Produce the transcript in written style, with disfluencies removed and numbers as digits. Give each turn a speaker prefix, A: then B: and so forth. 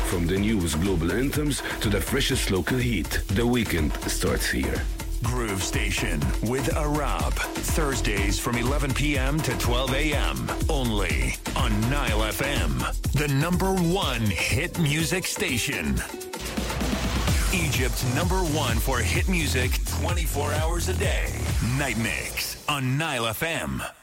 A: From the newest global anthems to the freshest local heat, the weekend starts here.
B: Groove Station with Arab. Thursdays from 11 p.m. to 12 a.m. Only on Nile FM. The #1 hit music station. Egypt's #1 for hit music 24 hours a day. Night Mix on Nile FM.